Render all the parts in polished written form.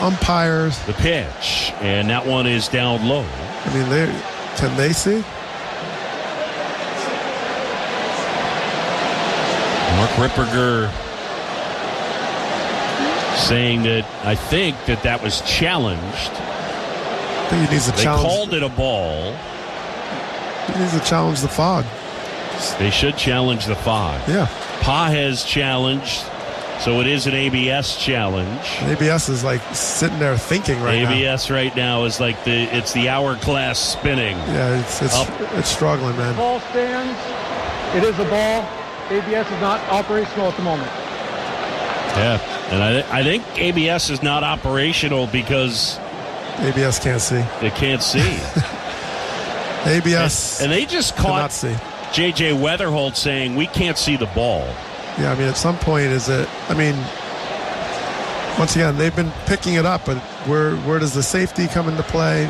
umpires. The pitch, and that one is down low. I mean, can they see? Mark Ripperger saying that I think that was challenged. I think he needs to challenge. They called it a ball. He needs to challenge the fog. They should challenge the fog. Yeah. Pa has challenged, so it is an ABS challenge. ABS is like sitting there thinking now. ABS right now is like it's the hourglass spinning. Yeah, it's struggling, man. Ball stands. It is a ball. ABS is not operational at the moment. Yeah, and I think ABS is not operational because ABS can't see. They can't see. ABS and they just caught J.J. Weatherholt saying we can't see the ball. Yeah, I mean, at some point once again, they've been picking it up, but where does the safety come into play?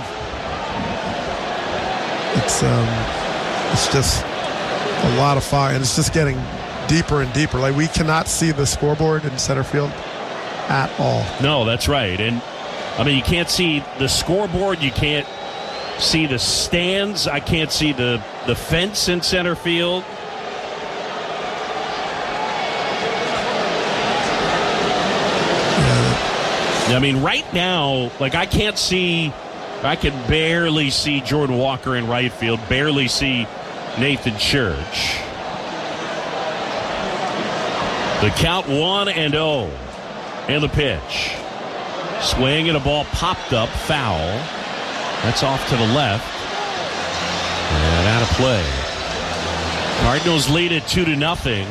It's just a lot of fog, and it's just getting deeper and deeper. Like, we cannot see the scoreboard in center field at all. No, that's right. And I mean, you can't see the scoreboard. You can't see the stands. I can't see the fence in center field. I mean, right now, like, I can barely see Jordan Walker in right field, barely see Nathan Church. The count 1-0, and the pitch. Swing and a ball popped up, foul. That's off to the left. And out of play. Cardinals lead it 2-0.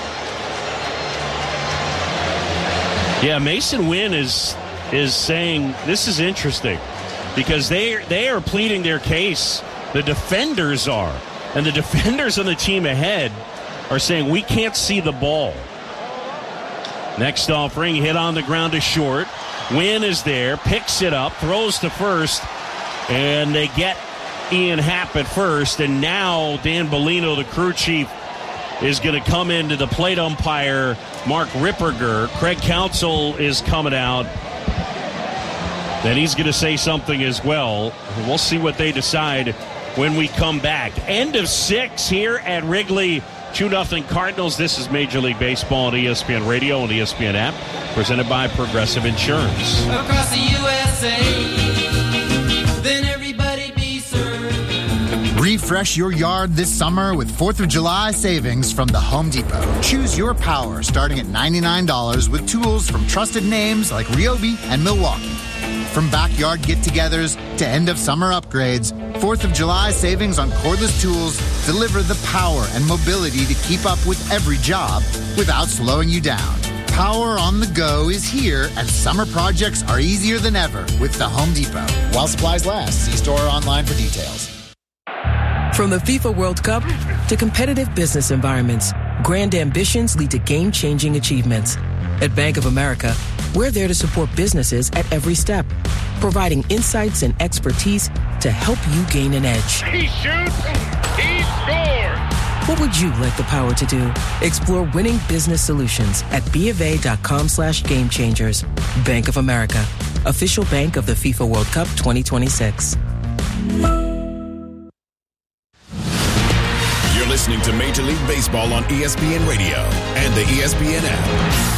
Yeah, Mason Wynn is saying this is interesting because they are pleading their case. The defenders are. And the defenders on the team ahead are saying we can't see the ball. Next offering, hit on the ground to short. Wynn is there, picks it up, throws to first, and they get Ian Happ at first. And now Dan Bellino, the crew chief, is going to come into the plate umpire, Mark Ripperger. Craig Counsell is coming out. Then he's going to say something as well. We'll see what they decide when we come back. End of 6 here at Wrigley. 2-0 Cardinals. This is Major League Baseball on ESPN Radio and ESPN app. Presented by Progressive Insurance. Across the USA, then everybody be served. Refresh your yard this summer with 4th of July savings from the Home Depot. Choose your power starting at $99 with tools from trusted names like Ryobi and Milwaukee. From backyard get-togethers to end-of-summer upgrades, 4th of July savings on cordless tools deliver the power and mobility to keep up with every job without slowing you down. Power on the go is here, and summer projects are easier than ever with the Home Depot. While supplies last, see store or online for details. From the FIFA World Cup to competitive business environments, grand ambitions lead to game-changing achievements. At Bank of America, we're there to support businesses at every step, providing insights and expertise to help you gain an edge. He shoots, he scores! What would you like the power to do? Explore winning business solutions at BofA.com/gamechangers. Bank of America, official bank of the FIFA World Cup 2026. You're listening to Major League Baseball on ESPN Radio and the ESPN app.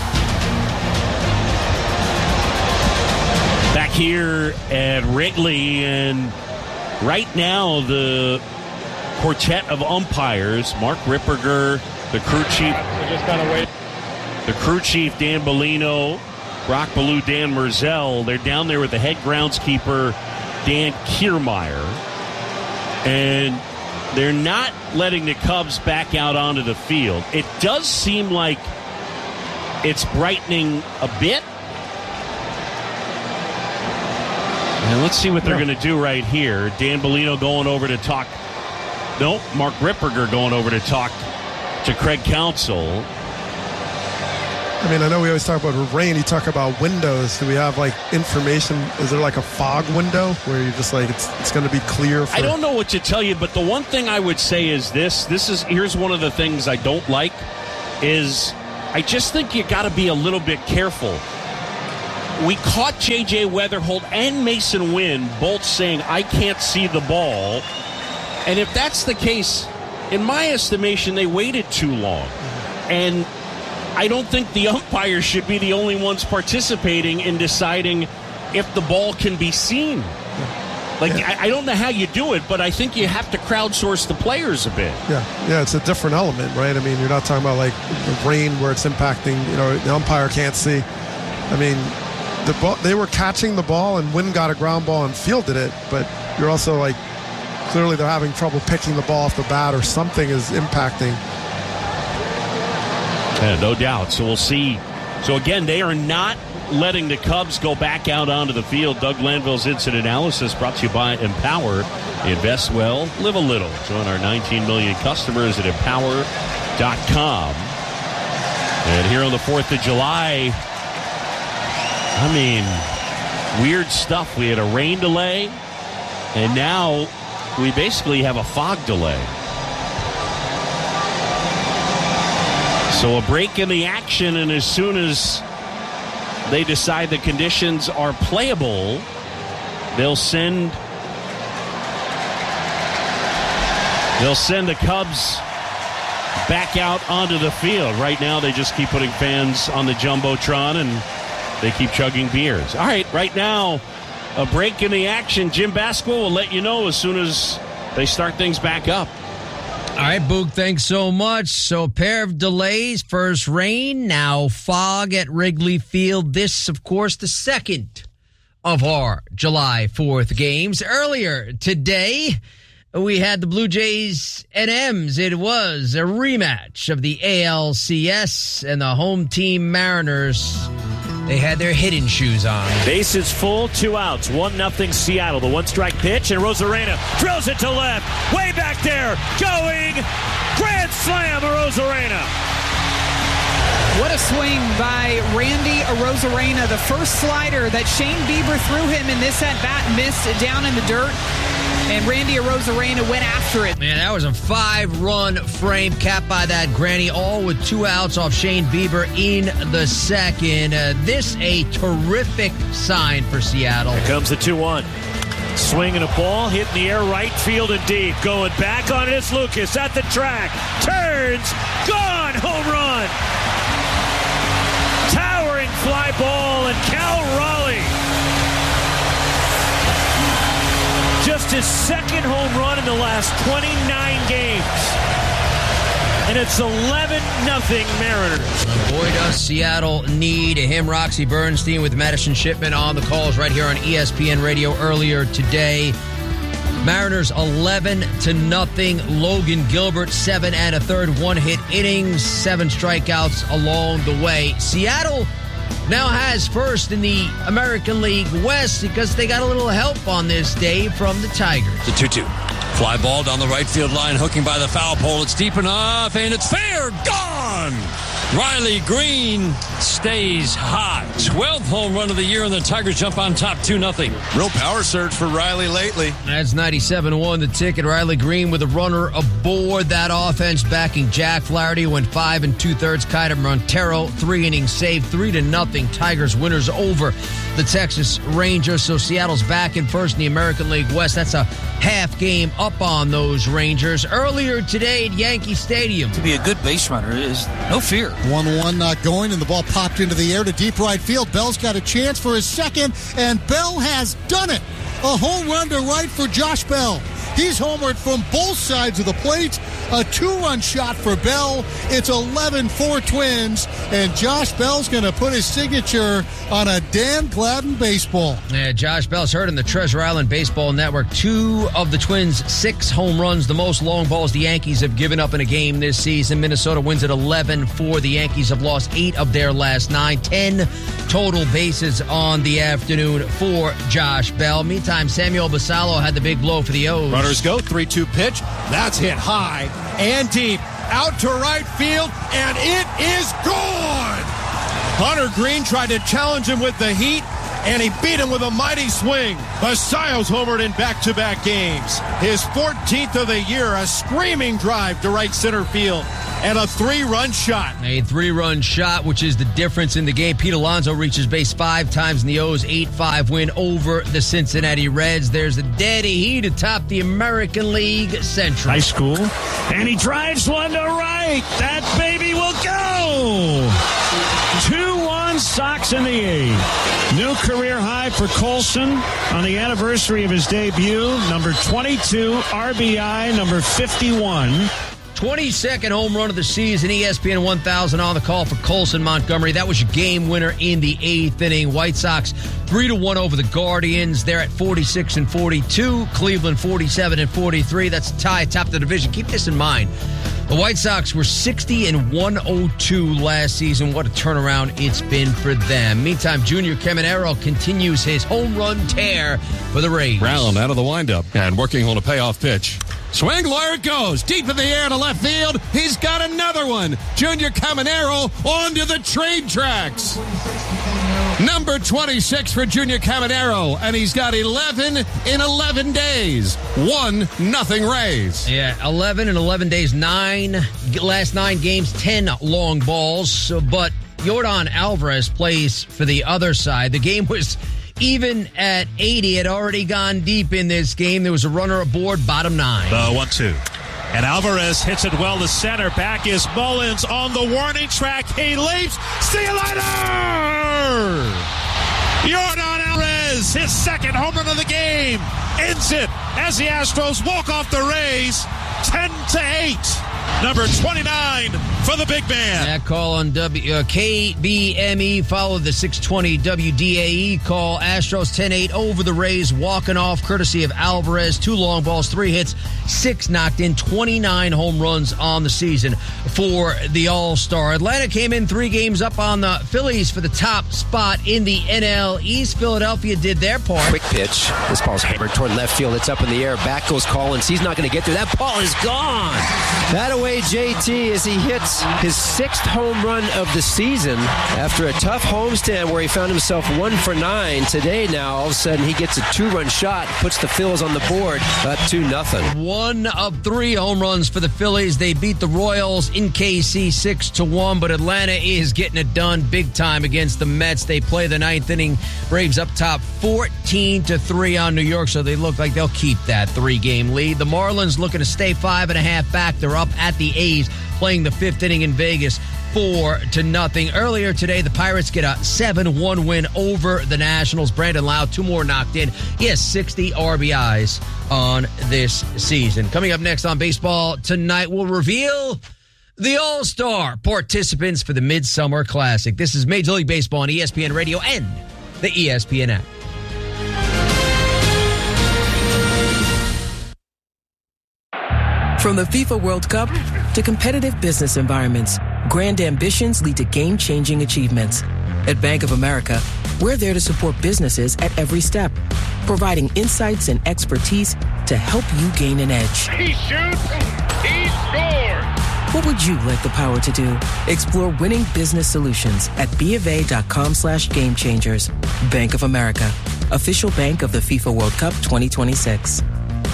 Back here at Wrigley, and right now the quartet of umpires, Mark Ripperger, the crew chief. Just kind of wait. The crew chief, Dan Bellino, Brock Ballou, Dan Merzel. They're down there with the head groundskeeper, Dan Kiermaier. And they're not letting the Cubs back out onto the field. It does seem like it's brightening a bit. And let's see what they're going to do right here. Dan Bellino going over to talk. Nope, Mark Ripperger going over to talk to Craig Counsell. I mean, I know we always talk about rain. You talk about windows. Do we have, like, information? Is there, like, a fog window where you're just like, it's going to be clear? I don't know what to tell you, but the one thing I would say is here's one of the things I don't like is I just think you got to be a little bit careful. we caught J.J. Weatherholt and Mason Wynn both saying, I can't see the ball. And if that's the case, in my estimation, they waited too long. And I don't think the umpires should be the only ones participating in deciding if the ball can be seen. I don't know how you do it, but I think you have to crowdsource the players a bit. Yeah, it's a different element, right? I mean, you're not talking about like the rain where it's impacting, the umpire can't see. I mean, the ball, they were catching the ball and Wynn got a ground ball and fielded it, but you're also like, clearly they're having trouble picking the ball off the bat or something is impacting. Yeah, no doubt. So we'll see. So again, they are not letting the Cubs go back out onto the field. Doug Lanville's Instant Analysis brought to you by Empower. Invest well, live a little. Join our 19 million customers at empower.com. And here on the 4th of July, I mean, weird stuff. We had a rain delay, and now we basically have a fog delay. So a break in the action, and as soon as they decide the conditions are playable, they'll send the Cubs back out onto the field. Right now, they just keep putting fans on the Jumbotron, and they keep chugging beers. All right, right now, a break in the action. Jim Basco will let you know as soon as they start things back up. All right, Boog, thanks so much. So a pair of delays. First rain, now fog at Wrigley Field. This, of course, the second of our July 4th games. Earlier today, we had the Blue Jays and M's. It was a rematch of the ALCS, and the home team Mariners, they had their hidden shoes on. Bases full, 2 outs, 1-0 Seattle. The one-strike pitch, and Arozarena drills it to left. Way back there, going. Grand slam, Arozarena. What a swing by Randy Arozarena. The first slider that Shane Bieber threw him in this at-bat missed down in the dirt. And Randy Arozarena went after it. Man, that was a 5-run frame capped by that granny, all with 2 outs off Shane Bieber in the second. This a terrific sign for Seattle. Here comes the 2-1. Swinging a ball, hit in the air, right field and deep. Going back on it is Lucas at the track. Turns, gone, home run. Towering fly ball, and Cal Raleigh, just his second home run in the last 29 games. And it's 11-0 Mariners. Boy, does Seattle need him. Roxy Bernstein with Madison Shipman on the calls right here on ESPN Radio earlier today. Mariners 11-0. Logan Gilbert, 7 1/3 1-hit innings, 7 strikeouts along the way. Seattle now has first in the American League West because they got a little help on this day from the Tigers. The 2-2. Fly ball down the right field line, hooking by the foul pole. It's deep enough, and it's fair. Gone! Riley Green stays hot. 12th home run of the year, and the Tigers jump on top 2-0. Real power surge for Riley lately. That's 97-1 the ticket. Riley Green with a runner aboard that offense, backing Jack Flaherty. Went 5 2/3. Kiter Montero, 3 innings saved, 3-0. Tigers winners over the Texas Rangers. So Seattle's back in first in the American League West. That's a half game up on those Rangers. Earlier today at Yankee Stadium. To be a good base runner is no fear. 1-1 not going, and the ball popped into the air to deep right field. Bell's got a chance for his second, and Bell has done it. A home run to right for Josh Bell. He's homered from both sides of the plate. A 2-run shot for Bell. It's 11-4 Twins, and Josh Bell's going to put his signature on a Dan Gladden baseball. Yeah, Josh Bell's heard in the Treasure Island Baseball Network. 2 of the Twins' 6 home runs, the most long balls the Yankees have given up in a game this season. Minnesota wins at 11-4. The Yankees have lost 8 of their last 9. 10 total bases on the afternoon for Josh Bell. Meantime, Samuel Basallo had the big blow for the O's. Runners go, 3-2 pitch. That's hit high and deep. Out to right field, and it is gone! Hunter Green tried to challenge him with the heat, and he beat him with a mighty swing. Basayo's homered in back-to-back games. His 14th of the year, a screaming drive to right center field, and a 3-run shot. A 3-run shot, which is the difference in the game. Pete Alonso reaches base 5 times in the O's 8-5 win over the Cincinnati Reds. There's the daddy heat atop the American League Central. High school. And he drives one to right. That baby will go. 2-1 Sox in the 8th. New career high for Colson on the anniversary of his debut. Number 22 RBI, number 51. 22nd home run of the season. ESPN 1000 on the call for Colson Montgomery. That was your game winner in the 8th inning. White Sox 3-1 over the Guardians. They're at 46-42. Cleveland 47-43. That's a tie atop the division. Keep this in mind. The White Sox were 60-102 last season. What a turnaround it's been for them. Meantime, Junior Caminero continues his home run tear for the Rays. Brown out of the windup and working on a payoff pitch. Swing, there it goes. Deep in the air to left field. He's got another one. Junior Caminero onto the trade tracks. Number 26 for Junior Caminero, and he's got 11 in 11 days. 1-0 Rays. Yeah, 11 in 11 days, last 9 games, 10 long balls. But Yordan Alvarez plays for the other side. The game was even at 80. It had already gone deep in this game. There was a runner aboard, bottom 9. The 1-2. And Alvarez hits it well to center. Back is Mullins on the warning track. He leaps. See you later! Yordan Alvarez, his second home run of the game, ends it as the Astros walk off the Rays 10-8. Number 29 for the big man. That call on KBME followed the 620 WDAE call. Astros 10-8 over the Rays, walking off courtesy of Alvarez. 2 long balls, 3 hits, 6 knocked in, 29 home runs on the season for the All-Star. Atlanta came in 3 games up on the Phillies for the top spot in the NL East. Philadelphia did their part. Quick pitch. This ball's hammered toward left field. It's up in the air. Back goes Collins. He's not going to get there. That ball is gone. That away JT as he hits his 6th home run of the season after a tough homestand where he found himself 1 for 9. Today now, all of a sudden, he gets a 2-run shot, puts the Phils on the board, up 2-0. 1 of 3 home runs for the Phillies. They beat the Royals in KC 6-1, but Atlanta is getting it done big time against the Mets. They play the 9th inning. Braves up top 14-3 on New York, so they look like they'll keep that 3-game lead. The Marlins looking to stay 5.5 back. They're up at the A's, playing the 5th inning in Vegas 4-0. Earlier today, the Pirates get a 7-1 win over the Nationals. Brandon Lau, 2 more knocked in. He has 60 RBIs on this season. Coming up next on Baseball Tonight, we'll reveal the All-Star participants for the Midsummer Classic. This is Major League Baseball on ESPN Radio and the ESPN app. From the FIFA World Cup to competitive business environments, grand ambitions lead to game-changing achievements. At Bank of America, we're there to support businesses at every step, providing insights and expertise to help you gain an edge. He shoots, he scores! What would you like the power to do? Explore winning business solutions at BofA.com/gamechangers. Bank of America, official bank of the FIFA World Cup 2026.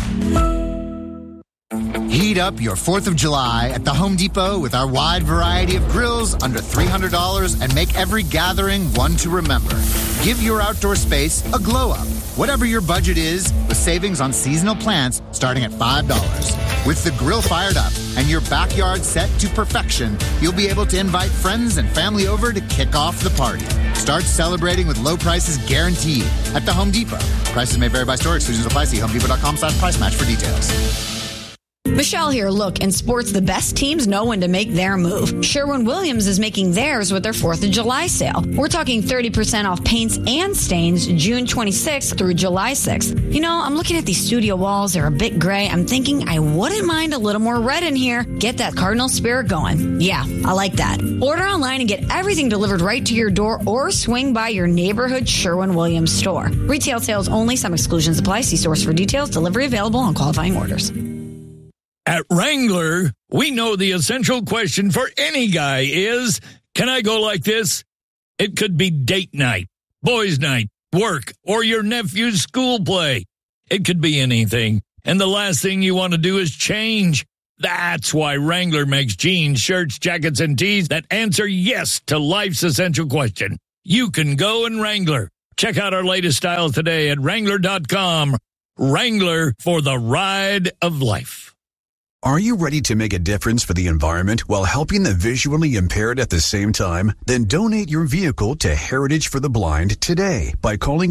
Heat up your 4th of July at the Home Depot with our wide variety of grills under $300 and make every gathering one to remember. Give your outdoor space a glow up, whatever your budget is, with savings on seasonal plants starting at $5. With the grill fired up and your backyard set to perfection, you'll be able to invite friends and family over to kick off the party. Start celebrating with low prices guaranteed at the Home Depot. Prices may vary by store. Exclusions apply. See HomeDepot.com/price match for details. Michelle here. Look, in sports, the best teams know when to make their move. Sherwin-Williams is making theirs with their 4th of July sale. We're talking 30% off paints and stains June 26th through July 6th. You know, I'm looking at these studio walls. They're a bit gray. I'm thinking I wouldn't mind a little more red in here. Get that Cardinal spirit going. Yeah, I like that. Order online and get everything delivered right to your door or swing by your neighborhood Sherwin-Williams store. Retail sales only. Some exclusions apply. See stores for details. Delivery available on qualifying orders. At Wrangler, we know the essential question for any guy is, can I go like this? It could be date night, boys' night, work, or your nephew's school play. It could be anything, and the last thing you want to do is change. That's why Wrangler makes jeans, shirts, jackets, and tees that answer yes to life's essential question. You can go in Wrangler. Check out our latest styles today at Wrangler.com. Wrangler, for the ride of life. Are you ready to make a difference for the environment while helping the visually impaired at the same time? Then donate your vehicle to Heritage for the Blind today by calling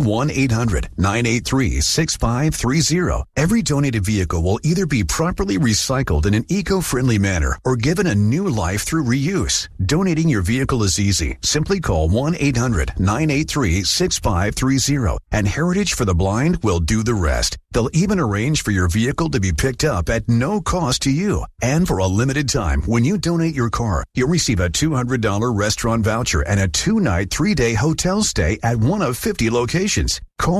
1-800-983-6530. Every donated vehicle will either be properly recycled in an eco-friendly manner or given a new life through reuse. Donating your vehicle is easy. Simply call 1-800-983-6530 and Heritage for the Blind will do the rest. They'll even arrange for your vehicle to be picked up at no cost to you. And for a limited time, when you donate your car, you'll receive a $200 restaurant voucher and a 2-night, 3-day hotel stay at one of 50 locations. Call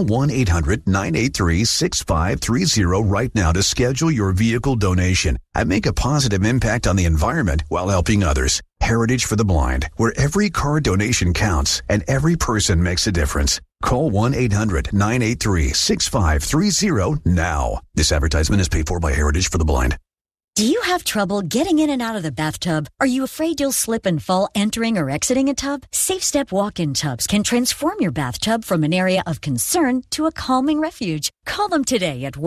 1-800-983-6530 right now to schedule your vehicle donation and make a positive impact on the environment while helping others. Heritage for the Blind, where every car donation counts and every person makes a difference. Call 1-800-983-6530 now. This advertisement is paid for by Heritage for the Blind. Do you have trouble getting in and out of the bathtub? Are you afraid you'll slip and fall entering or exiting a tub? SafeStep walk-in tubs can transform your bathtub from an area of concern to a calming refuge. Call them today at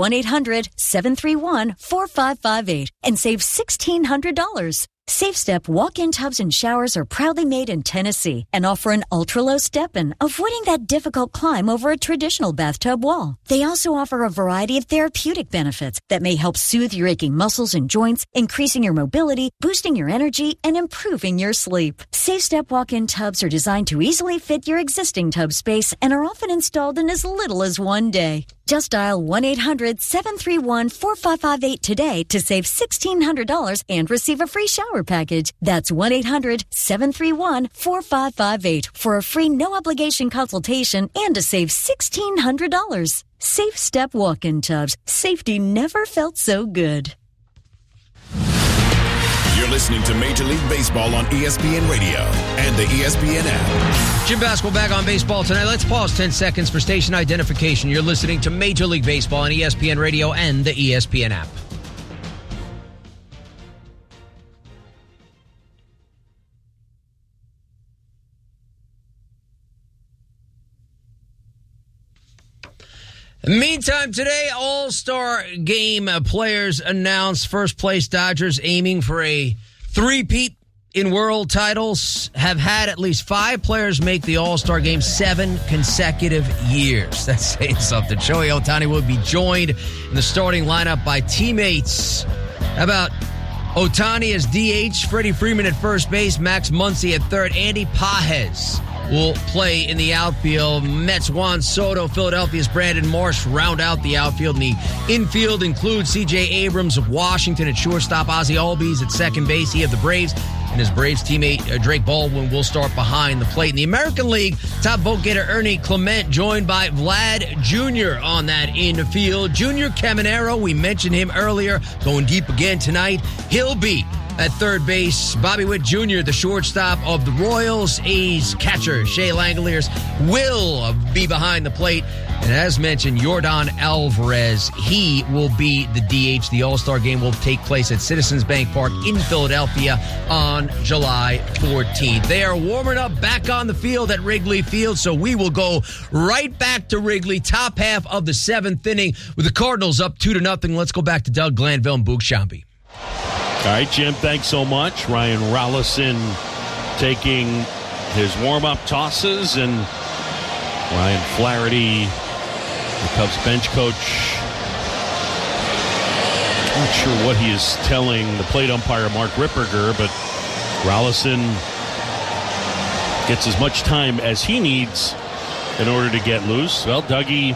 1-800-731-4558 and save $1,600. SafeStep walk-in tubs and showers are proudly made in Tennessee and offer an ultra-low step-in, avoiding that difficult climb over a traditional bathtub wall. They also offer a variety of therapeutic benefits that may help soothe your aching muscles and joints, increasing your mobility, boosting your energy, and improving your sleep. SafeStep walk-in tubs are designed to easily fit your existing tub space and are often installed in as little as one day. Just dial 1-800-731-4558 today to save $1,600 and receive a free shower package. That's 1-800-731-4558 for a free no-obligation consultation and to save $1,600. SafeStep walk-in tubs. Safety never felt so good. You're listening to Major League Baseball on ESPN Radio and the ESPN app. Jim Baskel back on baseball tonight. Let's pause 10 seconds for station identification. You're listening to Major League Baseball on ESPN Radio and the ESPN app. Meantime, today, All-Star Game players announced. First place Dodgers aiming for a three-peat in world titles. Have had at least 5 players make the All-Star Game 7 consecutive years. That's saying something. Shohei Ohtani will be joined in the starting lineup by teammates. How about Ohtani as DH, Freddie Freeman at first base, Max Muncy at third, Andy Pages will play in the outfield. Mets Juan Soto, Philadelphia's Brandon Marsh round out the outfield. And the infield includes C.J. Abrams of Washington at shortstop, Ozzie Albies at second base. He of the Braves. And his Braves teammate Drake Baldwin will start behind the plate. In the American League, top vote getter Ernie Clement joined by Vlad Jr. on that infield. Junior Caminero, we mentioned him earlier, going deep again tonight. He'll be at third base. Bobby Witt Jr., the shortstop of the Royals. A's catcher Shea Langeliers will be behind the plate. And as mentioned, Yordan Alvarez, he will be the DH. The All-Star Game will take place at Citizens Bank Park in Philadelphia on July 14th. They are warming up back on the field at Wrigley Field, so we will go right back to Wrigley, top half of the 7th inning with the Cardinals up 2-0. Let's go back to Doug Glanville and Boog Sciambi. All right, Jim, thanks so much. Ryan Rollison taking his warm-up tosses, and Ryan Flaherty, the Cubs bench coach, I'm not sure what he is telling the plate umpire, Mark Ripperger, but Rollison gets as much time as he needs in order to get loose. Well, Dougie,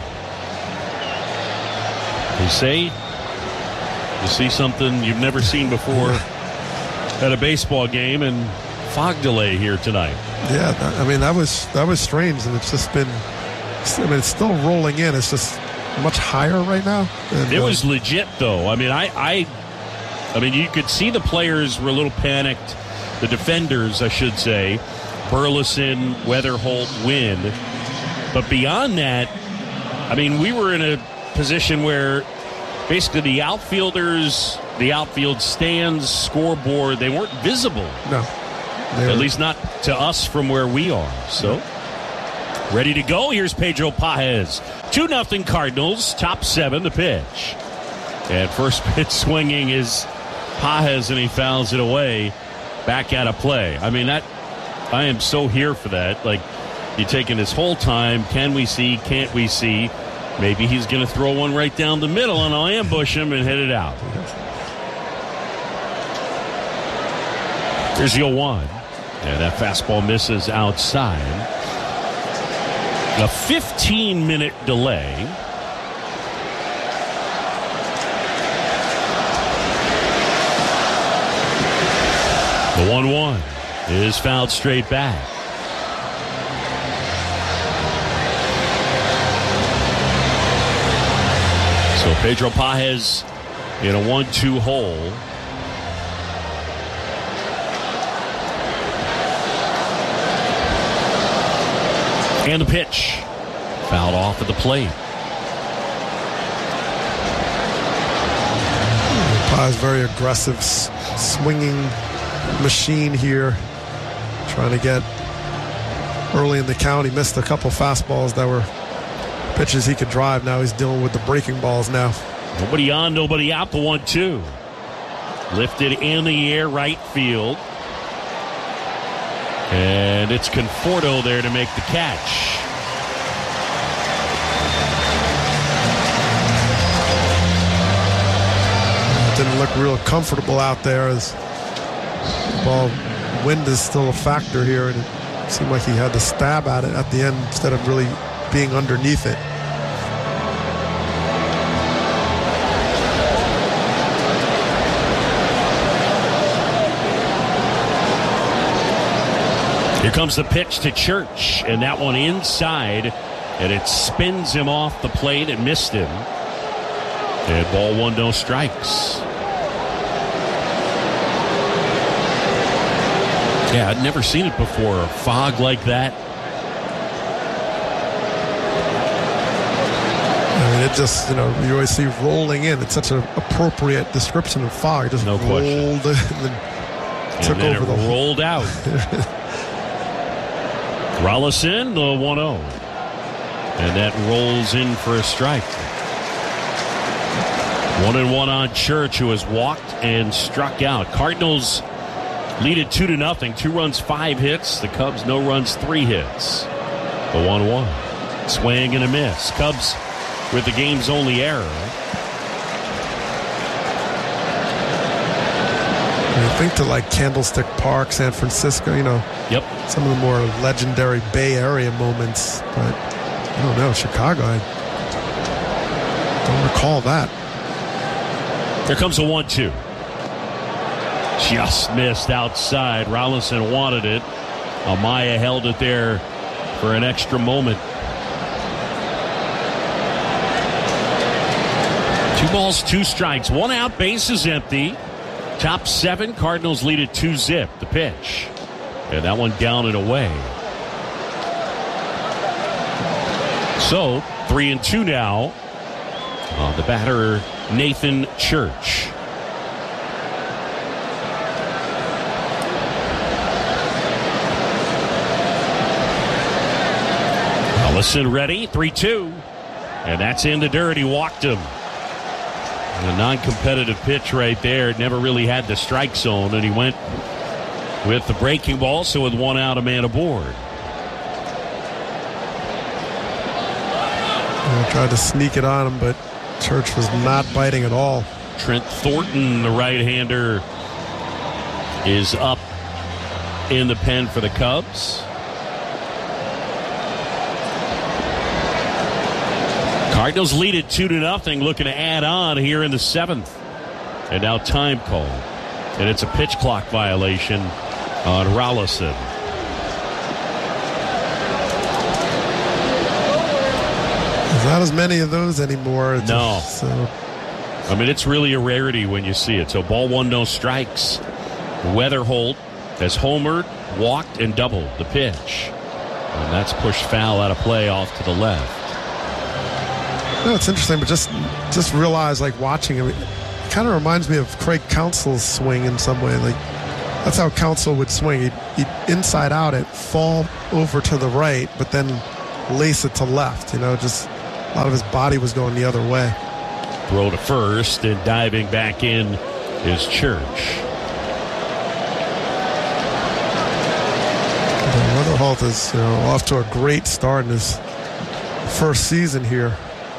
they say you see something you've never seen before at a baseball game, and fog delay here tonight. Yeah, I mean, that was strange, and it's just been, I mean, it's still rolling in. It's just much higher right now. And, it was legit, though. I mean, I mean, you could see the players were a little panicked. The defenders, I should say, Burleson, Weatherholt, Wynn. But beyond that, I mean, we were in a position where basically the outfielders, the outfield stands, scoreboard, they weren't visible. No. At least not to us from where we are. So, ready to go. Here's Pedro Pages. 2-0 Cardinals. Top 7, the pitch. And first pitch swinging is Pages, and he fouls it away. Back out of play. I mean, I am so here for that. Like, you're taking this whole time. Can we see? Can't we see? Maybe he's going to throw one right down the middle, and I'll ambush him and hit it out. Here's 0-1. And that fastball misses outside. A 15-minute delay. The 1-1 is fouled straight back. So Pedro Pages in a 1-2 hole. And the pitch. Fouled off at the plate. Pages very aggressive, swinging machine here. Trying to get early in the count. He missed a couple fastballs that were pitches he could drive. Now he's dealing with the breaking balls now. Nobody on, nobody out. The 1-2. Lifted in the air, right field. And it's Conforto there to make the catch. It didn't look real comfortable out there as the ball. Wind is still a factor here, and it seemed like he had to stab at it at the end instead of really being underneath it. Here comes the pitch to Church, and that one inside, and it spins him off the plate. It missed him. And ball 1, no strikes. Yeah, I'd never seen it before. A fog like that. I mean, it just, you always see rolling in. It's such an appropriate description of fog. It just rolled in and then took then over it rolled out. Rollison, the 1-0. And that rolls in for a strike. 1-1 on Church, who has walked and struck out. Cardinals lead it 2-0. 2 runs, 5 hits. The Cubs, no runs, 3 hits. The 1-1. Swing and a miss. Cubs with the game's only error. I think to like Candlestick Park, San Francisco, Yep. Some of the more legendary Bay Area moments. But I don't know, Chicago, I don't recall that. Here comes a 1-2. Just missed outside. Rollison wanted it. Amaya held it there for an extra moment. 2 balls, 2 strikes. 1 out, base is empty. Top 7, Cardinals lead it 2-0. The pitch. And that one down and away. So, 3-2 now. The batter, Nathan Church. Ellison ready, 3-2. And that's in the dirt. He walked him. A non-competitive pitch right there. It never really had the strike zone, and he went with the breaking ball, so with 1 out, a man aboard. I tried to sneak it on him, but Church was not biting at all. Trent Thornton, the right-hander, is up in the pen for the Cubs. Cardinals lead it 2-0, looking to add on here in the 7th. And now time call. And it's a pitch clock violation on Rollison. There's not as many of those anymore. No. I mean, it's really a rarity when you see it. So ball 1, no strikes. Weatherholt has homered, walked, and doubled the pitch. And that's pushed foul out of play off to the left. No, it's interesting, but just realize, like, watching him, it kind of reminds me of Craig Counsell's swing in some way. Like, that's how Counsell would swing. He'd inside out it, fall over to the right, but then lace it to left. Just a lot of his body was going the other way. Throw to first, and diving back in is Church. Wetherholt is off to a great start in his first season here.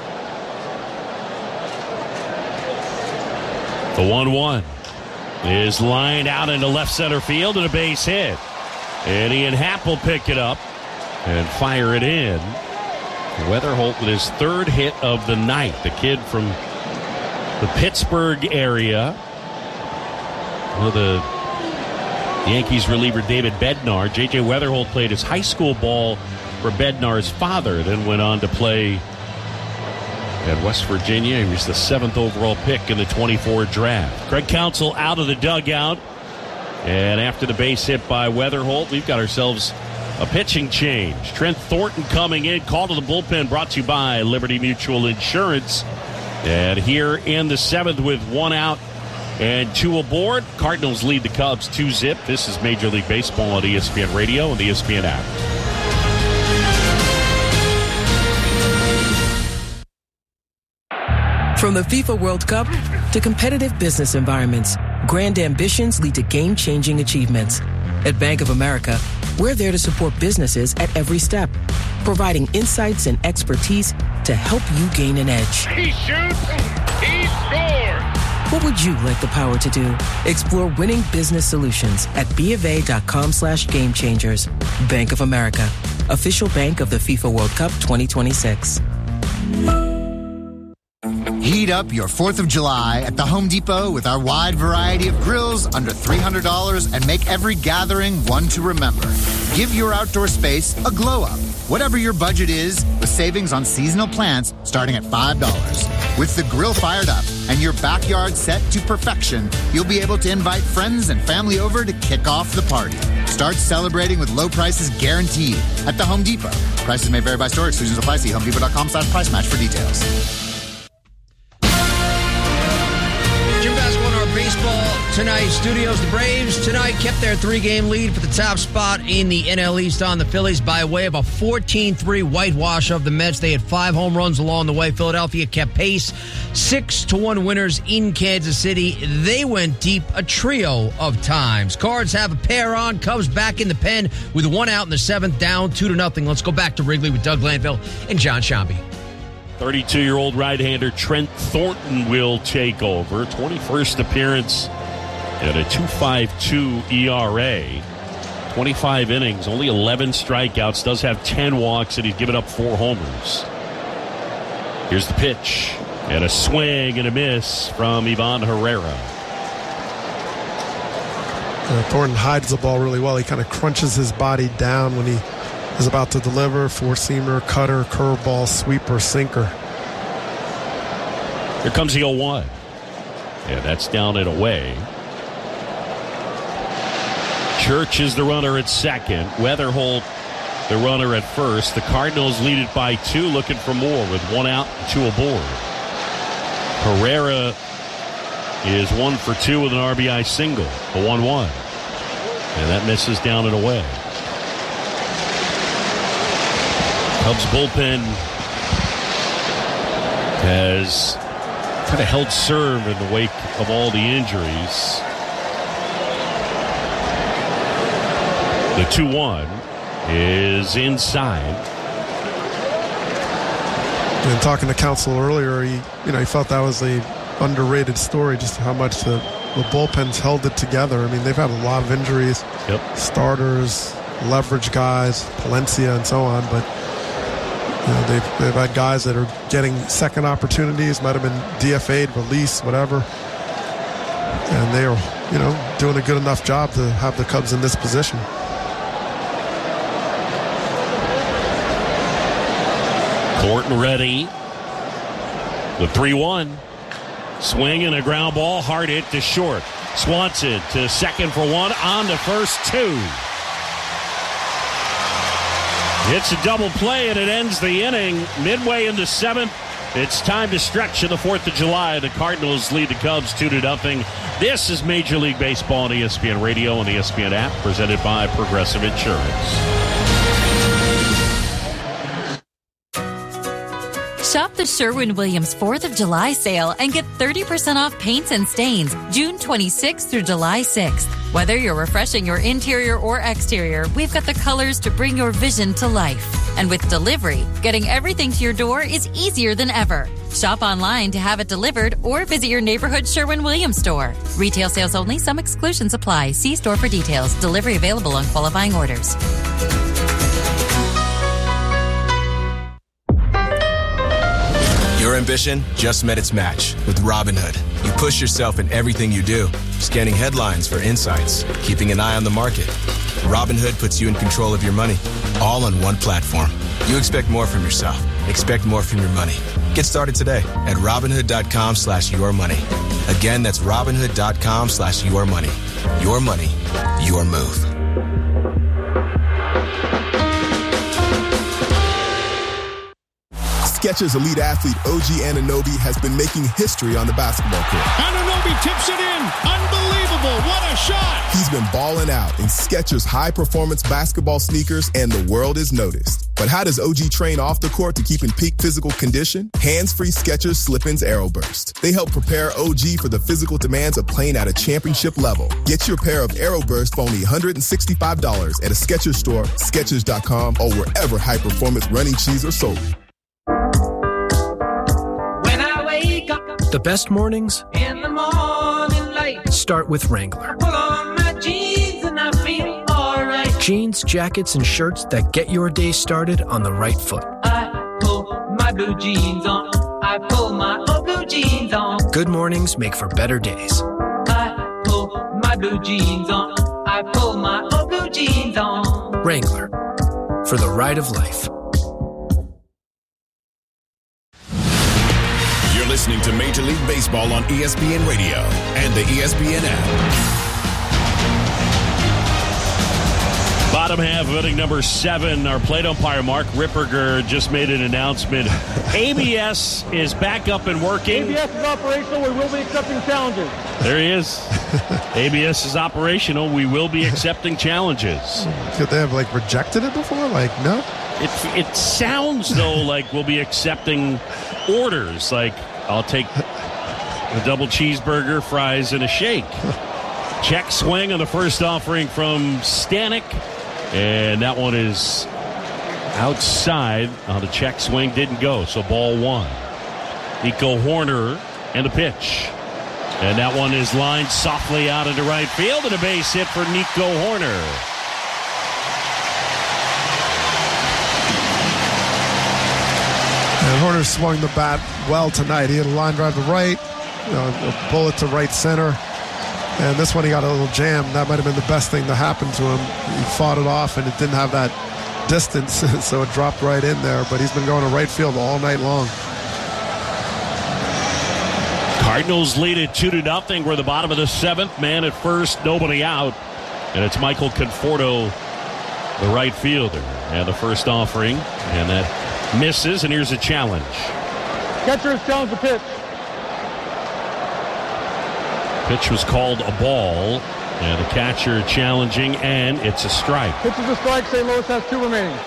The 1-1 is lined out into left center field and a base hit. And Ian Happ will pick it up and fire it in. Wetherholt with his third hit of the night. The kid from the Pittsburgh area. The Yankees reliever David Bednar. J.J. Wetherholt played his high school ball for Bednar's father, then went on to play at West Virginia. He was the 7th overall pick in the 24 draft. Craig Counsell out of the dugout. And after the base hit by Wetherholt, we've got ourselves a pitching change. Trent Thornton coming in. Call to the bullpen brought to you by Liberty Mutual Insurance. And here in the 7th with 1 out and 2 aboard, Cardinals lead the Cubs 2-0. This is Major League Baseball on ESPN Radio and the ESPN app. From the FIFA World Cup to competitive business environments, grand ambitions lead to game-changing achievements. At Bank of America, we're there to support businesses at every step, providing insights and expertise to help you gain an edge. He shoots, he scores! What would you like the power to do? Explore winning business solutions at BofA.com/gamechangers. Bank of America, official bank of the FIFA World Cup 2026. Heat up your 4th of July at the Home Depot with our wide variety of grills under $300 and make every gathering one to remember. Give your outdoor space a glow up, whatever your budget is, with savings on seasonal plants starting at $5. With the grill fired up and your backyard set to perfection, you'll be able to invite friends and family over to kick off the party. Start celebrating with low prices guaranteed at the Home Depot. Prices may vary by store. Exclusions apply. See HomeDepot.com/price match for details. Baseball tonight, studios. The Braves tonight kept their 3-game lead for the top spot in the NL East on the Phillies by way of a 14-3 whitewash of the Mets. They had 5 home runs along the way. Philadelphia kept pace. 6-1 winners in Kansas City. They went deep a trio of times. Cards have a pair on. Cubs back in the pen with 1 out in the 7th, down 2-0. Let's go back to Wrigley with Doug Glanville and John Shambi. 32-year-old right-hander Trent Thornton will take over. 21st appearance at a 2.52 ERA. 25 innings, only 11 strikeouts, does have 10 walks, and he's given up 4 homers. Here's the pitch, and a swing and a miss from Ivan Herrera. Thornton hides the ball really well. He kind of crunches his body down when he is about to deliver. 4-seamer, cutter, curveball, sweeper, sinker. Here comes the 0-1. Yeah, that's down and away. Church is the runner at second. Wetherholt the runner at first. The Cardinals lead it by 2, looking for more with 1 out and 2 aboard. Herrera is 1 for 2 with an RBI single. The 1-1. And that misses down and away. Cubs bullpen has kind of held serve in the wake of all the injuries. The 2-1 is inside. And talking to Counsell earlier, he felt that was a underrated story, just how much the bullpen's held it together. I mean, they've had a lot of injuries. Yep. Starters, leverage guys, Palencia and so on, but they've had guys that are getting second opportunities, might have been DFA'd, released, whatever. And they are, doing a good enough job to have the Cubs in this position. Thornton ready. The 3-1. Swing and a ground ball, hard hit to short. Swanson to second for 1, on to first 2. It's a double play, and it ends the inning. Midway in the 7th, it's time to stretch in the 4th of July. The Cardinals lead the Cubs 2-0. This is Major League Baseball on ESPN Radio and the ESPN app, presented by Progressive Insurance. Shop the Sherwin-Williams 4th of July sale and get 30% off paints and stains June 26th through July 6th. Whether you're refreshing your interior or exterior, we've got the colors to bring your vision to life. And with delivery, getting everything to your door is easier than ever. Shop online to have it delivered or visit your neighborhood Sherwin-Williams store. Retail sales only. Some exclusions apply. See store for details. Delivery available on qualifying orders. Your ambition just met its match with Robinhood. You push yourself in everything you do, scanning headlines for insights, keeping an eye on the market. Robinhood puts you in control of your money, all on one platform. You expect more from yourself. Expect more from your money. Get started today at Robinhood.com/yourmoney. Again, that's Robinhood.com/yourmoney. Your money, your move. Skechers elite athlete OG Anunoby has been making history on the basketball court. Anunoby tips it in. Unbelievable. What a shot. He's been balling out in Skechers high-performance basketball sneakers, and the world is noticed. But how does OG train off the court to keep in peak physical condition? Hands-free Skechers Slip-ins AeroBurst. They help prepare OG for the physical demands of playing at a championship level. Get your pair of AeroBurst for only $165 at a Skechers store, Skechers.com, or wherever high-performance running shoes are sold. The best mornings in the morning light start with Wrangler. Pull on my jeans and I feel alright. Jeans, jackets, and shirts that get your day started on the right foot. I pull my blue jeans on. I pull my old blue jeans on. Good mornings make for better days. I pull my blue jeans on. I pull my old blue jeans on. Wrangler, for the ride of life. You're listening to Major League Baseball on ESPN Radio and the ESPN app. Bottom half of inning number 7, our plate umpire Mark Ripperger just made an announcement. ABS is back up and working. ABS is operational. We will be accepting challenges. There he is. ABS is operational. We will be accepting challenges. Could they have rejected it before? No. It sounds though like we'll be accepting orders. I'll take a double cheeseburger, fries, and a shake. Check swing on the first offering from Stanek. And that one is outside. The check swing didn't go, so ball 1. Nico Hoerner and the pitch. And that one is lined softly out into right field, and a base hit for Nico Hoerner. And Hoerner swung the bat well tonight. He had a line drive to right, a bullet to right center. And this one he got a little jam. That might have been the best thing to happen to him. He fought it off, and it didn't have that distance, so it dropped right in there. But he's been going to right field all night long. Cardinals lead it 2-0. We're the bottom of the 7th. Man at first, nobody out. And it's Michael Conforto, the right fielder. And the first offering, and that misses, and here's a challenge. Catcher has challenged the pitch. Pitch was called a ball, and the catcher challenging, and it's a strike. Pitch is a strike. St. Louis has 2 remaining.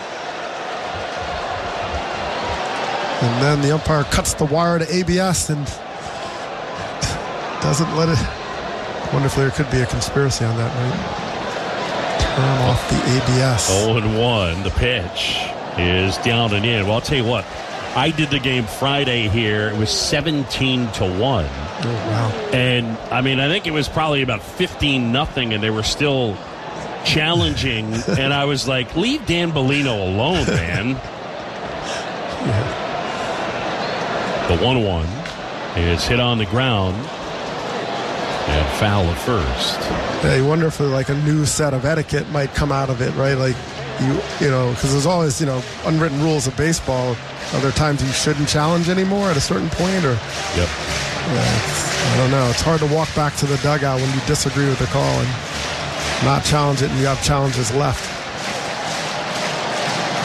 And then the umpire cuts the wire to ABS and doesn't let it. I wonder if there could be a conspiracy on that, right? Turn off the ABS. 0-1. The pitch is down and in. Well, I'll tell you what. I did the game Friday here. It was 17-1. Oh, wow. And, I think it was probably about 15-0, and they were still challenging. And I was like, leave Dan Bellino alone, man. Yeah. The 1-1 is hit on the ground and foul at first. Yeah, you wonder if a new set of etiquette might come out of it, right? Because there's always, unwritten rules of baseball. Are there times you shouldn't challenge anymore at a certain point? Or Yep. I don't know. It's hard to walk back to the dugout when you disagree with the call and not challenge it, and you have challenges left.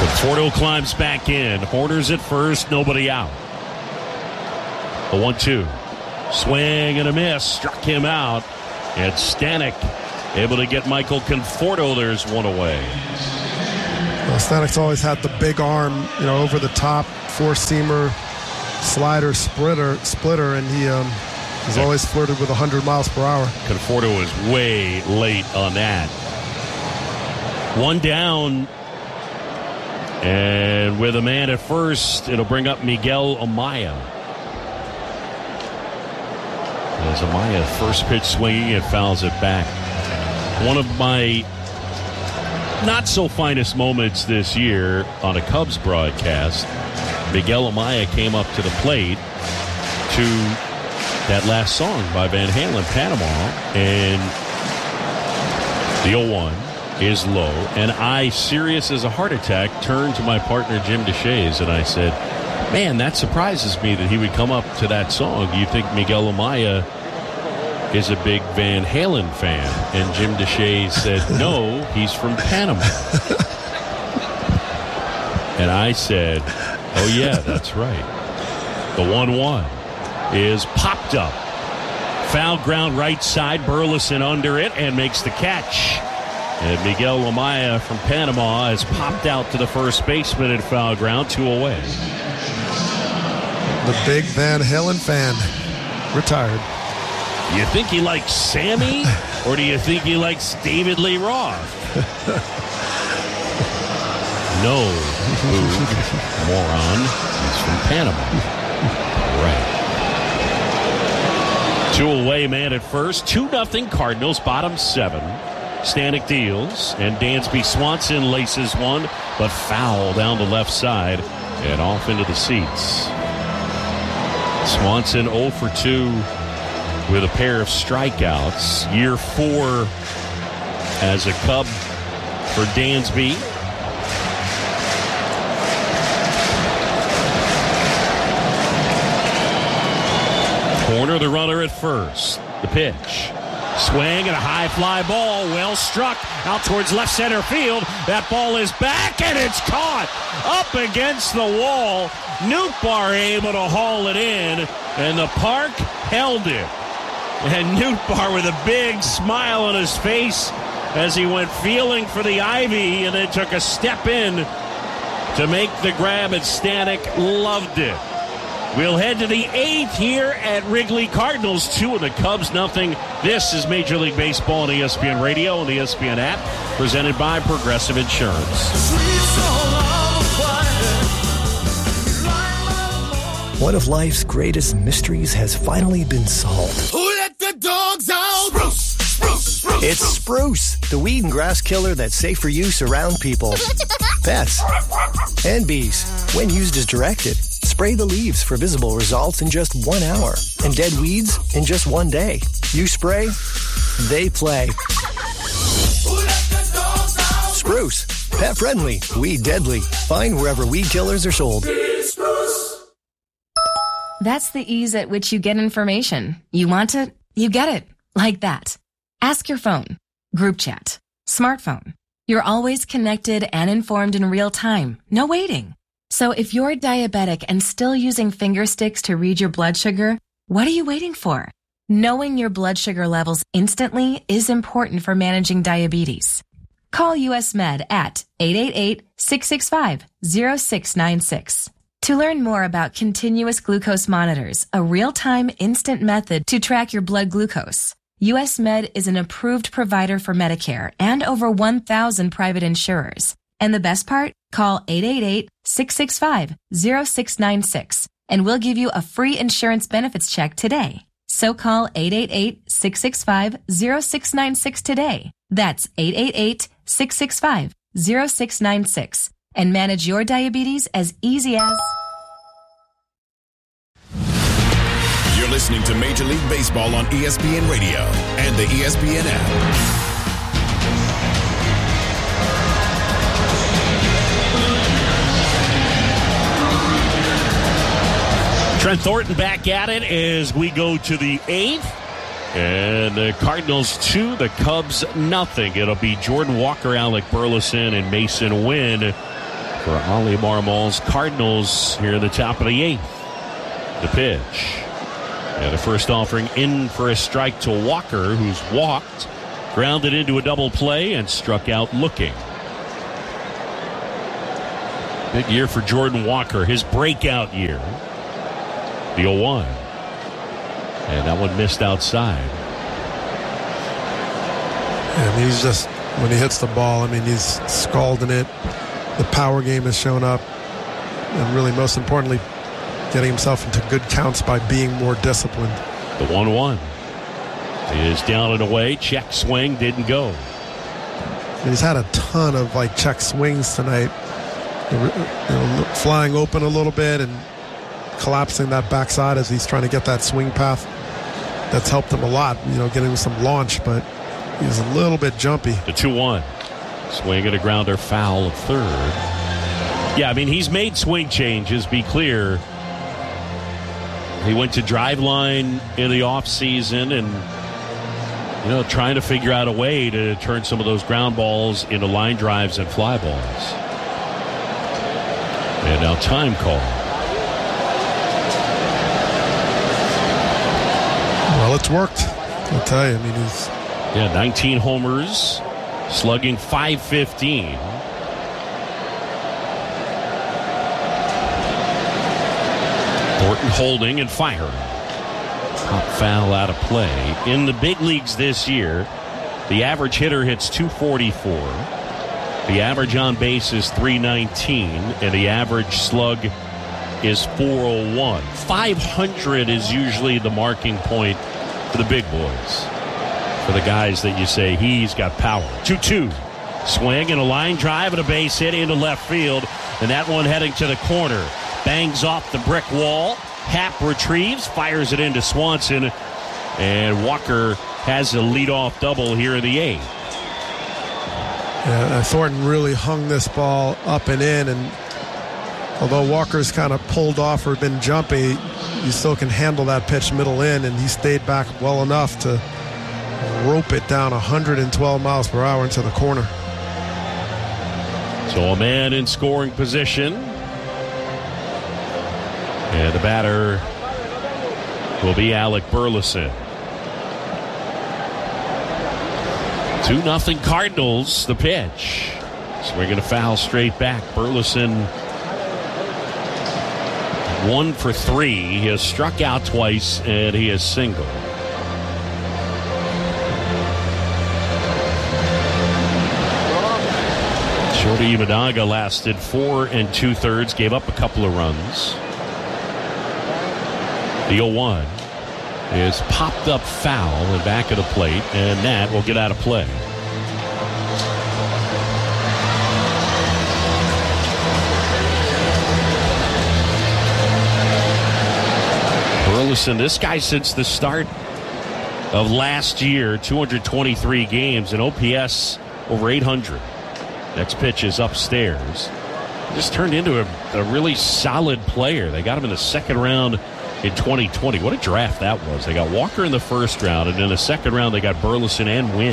Conforto climbs back in. Horners at first, nobody out. The 1-2. Swing and a miss. Struck him out. And Stanek able to get Michael Conforto. There's one away. Well, Stanek's always had the big arm, over the top, four-seamer, slider, splitter, and he has always flirted with 100 miles per hour. Conforto was way late on that. One down, and with a man at first, it'll bring up Miguel Amaya. As Amaya, first pitch swinging, it fouls it back. One of my not so finest moments this year on a Cubs broadcast, Miguel Amaya came up to the plate to that last song by Van Halen, Panama, and the 0-1 is low, and I, serious as a heart attack, turned to my partner Jim Deshaies and I said, man, that surprises me that he would come up to that song. Do you think Miguel Amaya is a big Van Halen fan? And Jim Deshaies said, no, he's from Panama. And I said, oh yeah, that's right. The 1-1 is popped up. Foul ground right side, Burleson under it and makes the catch. And Miguel Amaya from Panama has popped out to the first baseman at foul ground, 2 away. The big Van Halen fan retired. You think he likes Sammy, or do you think he likes David Lee Roth? No, moron. He's from Panama. Right. 2 away, man at first. 2-0 Cardinals, bottom 7. Stanek deals, and Dansby Swanson laces one, but foul down the left side and off into the seats. Swanson 0 for 2 with a pair of strikeouts. Year 4 as a Cub for Dansby. Corner the runner at first. The pitch. Swing and a high fly ball. Well struck out towards left center field. That ball is back and it's caught up against the wall. Nootbaar able to haul it in, and the park held it. And Nootbaar with a big smile on his face as he went feeling for the ivy and then took a step in to make the grab at Stanek. Loved it. We'll head to the 8th here at Wrigley. Cardinals 2 and the Cubs 0. This is Major League Baseball on ESPN Radio and the ESPN app, presented by Progressive Insurance. One of life's greatest mysteries has finally been solved. Who let the dogs out? Spruce, spruce, spruce. It's Spruce, the weed and grass killer that's safe for use around people, pets, and bees. When used as directed, spray the leaves for visible results in just 1 hour and dead weeds in just 1 day. You spray, they play. Spruce, pet friendly, weed deadly. Find wherever weed killers are sold. That's the ease at which you get information. You want it, you get it. Like that. Ask your phone. Group chat. Smartphone. You're always connected and informed in real time. No waiting. So if you're diabetic and still using finger sticks to read your blood sugar, what are you waiting for? Knowing your blood sugar levels instantly is important for managing diabetes. Call US Med at 888-665-0696. To learn more about continuous glucose monitors, a real-time instant method to track your blood glucose, US Med is an approved provider for Medicare and over 1,000 private insurers. And the best part? Call 888-665-0696 and we'll give you a free insurance benefits check today. So call 888-665-0696 today. That's 888-665-0696 and manage your diabetes as easy as... You're listening to Major League Baseball on ESPN Radio and the ESPN app. Trent Thornton back at it as we go to the 8th. And the Cardinals 2, the Cubs 0. It'll be Jordan Walker, Alec Burleson, and Mason Wynn for Ollie Marmol's Cardinals here at the top of the 8th. The pitch. And the first offering in for a strike to Walker, who's walked, grounded into a double play, and struck out looking. Big year for Jordan Walker, his breakout year. The 0-1. And that one missed outside. Yeah, I mean, he's just, when he hits the ball, I mean, he's scalding it. The power game has shown up. And really, most importantly, getting himself into good counts by being more disciplined. The 1-1 is down and away. Check swing didn't go. And he's had a ton of check swings tonight. Flying open a little bit and collapsing that backside as he's trying to get that swing path. That's helped him a lot, getting some launch, but he's a little bit jumpy. The 2-1. Swing and a grounder foul of third. Yeah, I mean, he's made swing changes, be clear. He went to Driveline in the offseason and, trying to figure out a way to turn some of those ground balls into line drives and fly balls. And now time call. Well, it's worked. I'll tell you. I mean, he's... 19 homers, slugging .515. Thornton holding and firing. Pop foul out of play. In the big leagues this year, the average hitter hits .244. The average on base is .319, and the average slug is .401. 500 is usually the marking point for the big boys. For the guys that you say, he's got power. 2-2. Swing and a line drive and a base hit into left field, and that one heading to the corner. Bangs off the brick wall. Happ retrieves, fires it into Swanson, and Walker has a leadoff double here in the 8th. Yeah, Thornton really hung this ball up and in, and although Walker's kind of pulled off or been jumpy, you still can handle that pitch middle in, and he stayed back well enough to rope it down 112 miles per hour into the corner. So a man in scoring position. And the batter will be Alec Burleson. 2-0 Cardinals, the pitch. Swinging a foul straight back. Burleson 1 for 3. He has struck out twice, and he has singled. Shorty Imanaga lasted 4 2/3, gave up a couple of runs. The 0-1 is popped up foul in back of the plate, and that will get out of play. Burleson, this guy since the start of last year, 223 games, and OPS over 800. Next pitch is upstairs. Just turned into a really solid player. They got him in the second round in 2020. What a draft that was. They got Walker in the first round, and in the second round they got Burleson and Wynn.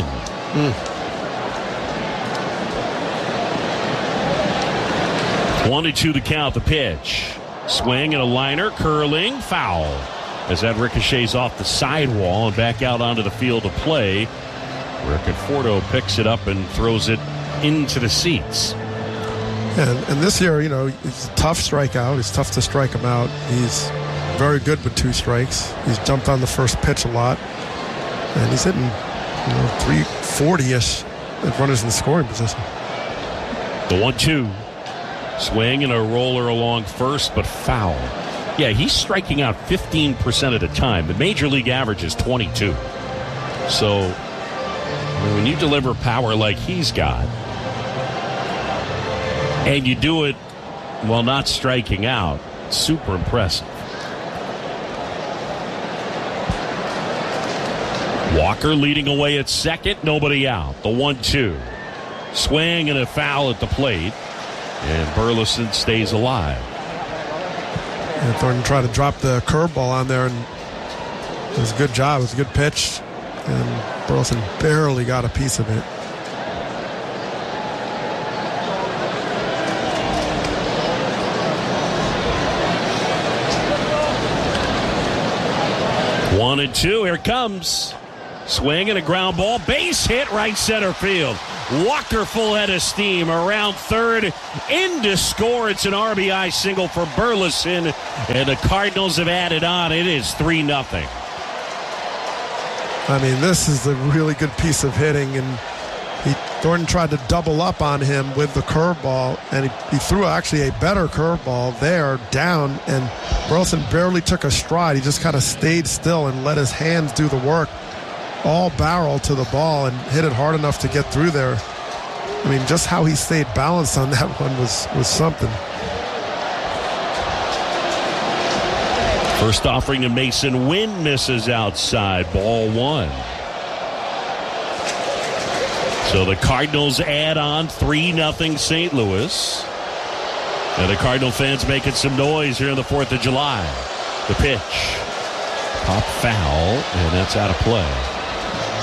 1-2 the count, the pitch. Swing and a liner, curling, foul. As that ricochets off the sidewall and back out onto the field of play, where Conforto picks it up and throws it into the seats. And this year, it's a tough strikeout. It's tough to strike him out. He's very good with 2 strikes. He's jumped on the first pitch a lot. And he's hitting 340-ish at runners in scoring position. The 1-2. Swing and a roller along first, but foul. Yeah, he's striking out 15% of the time. The major league average is 22. So when you deliver power like he's got, and you do it while not striking out, super impressive. Walker leading away at second, nobody out. The 1-2. Swing and a foul at the plate, and Burleson stays alive. And Thornton tried to drop the curveball on there, and it was a good job. It was a good pitch, and Burleson barely got a piece of it. 1-2. Here it comes. Swing and a ground ball. Base hit right center field. Walker full head of steam around third. In to score. It's an RBI single for Burleson. And the Cardinals have added on. It is 3-0. I mean, this is a really good piece of hitting. And Thornton tried to double up on him with the curveball. And he threw actually a better curveball there down. And Burleson barely took a stride. He just kind of stayed still and let his hands do the work. All barrel to the ball and hit it hard enough to get through there. I mean, just how he stayed balanced on that one was something. First offering to Mason Wynn misses outside. Ball 1. So the Cardinals add on 3-0 St. Louis. And the Cardinal fans making some noise here on the 4th of July. The pitch. Pop foul, and that's out of play.